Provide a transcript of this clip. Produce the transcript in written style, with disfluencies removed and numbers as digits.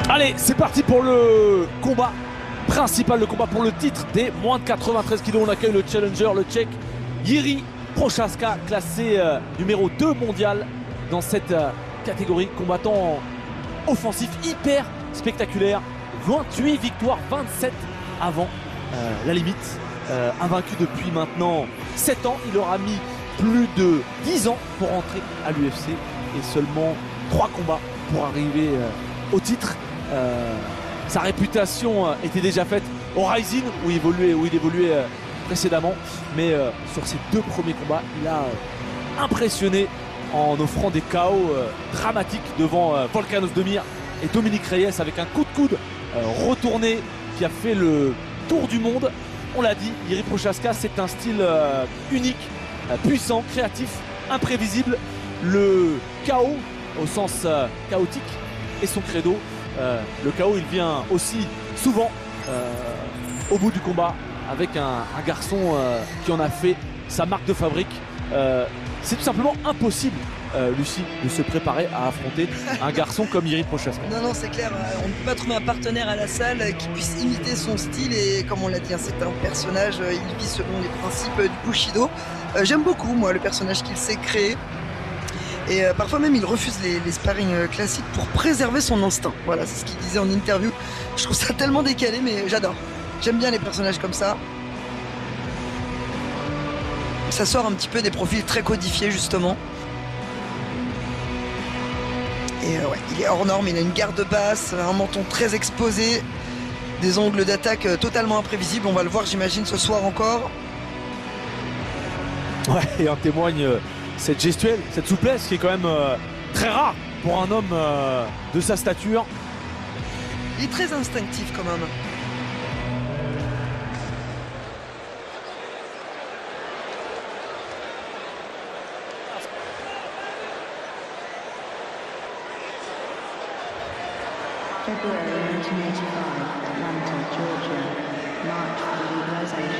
Allez, c'est parti pour le combat principal, le combat pour le titre des moins de 93 kg. On accueille le challenger, le tchèque Jiří Procházka, classé numéro 2 mondial dans cette catégorie. Combattant offensif hyper spectaculaire. 28 victoires, 27 avant la limite. Invaincu depuis maintenant 7 ans. Il aura mis plus de 10 ans pour entrer à l'UFC et seulement 3 combats pour arriver au titre. Sa réputation était déjà faite au Rising où il évoluait précédemment, mais sur ses 2 premiers combats il a impressionné en offrant des KO dramatiques devant Volkan Ozdemir et Dominic Reyes avec un coup de coude retourné qui a fait le tour du monde. On l'a dit, Jiří Procházka, c'est un style unique, puissant, créatif, imprévisible. Le chaos au sens chaotique est son credo. Le chaos, il vient aussi souvent au bout du combat avec un garçon qui en a fait sa marque de fabrique. C'est tout simplement impossible, Lucie, de se préparer à affronter un garçon comme Jiří Procházka. Non, c'est clair, on ne peut pas trouver un partenaire à la salle qui puisse imiter son style et comme on l'a dit, c'est un personnage, il vit selon les principes du Bushido. J'aime beaucoup, moi, le personnage qu'il s'est créé. Et parfois même il refuse les sparring classiques pour préserver son instinct. Voilà, c'est ce qu'il disait en interview. Je trouve ça tellement décalé, mais j'adore. J'aime bien les personnages comme ça. Ça sort un petit peu des profils très codifiés justement. Et ouais, il est hors norme, il a une garde basse, un menton très exposé, des angles d'attaque totalement imprévisibles. On va le voir, j'imagine, ce soir encore. Ouais, et en témoigne cette gestuelle, cette souplesse qui est quand même très rare pour un homme de sa stature. Il est très instinctif quand même. February 1985, Atlanta, Georgia. March for legalization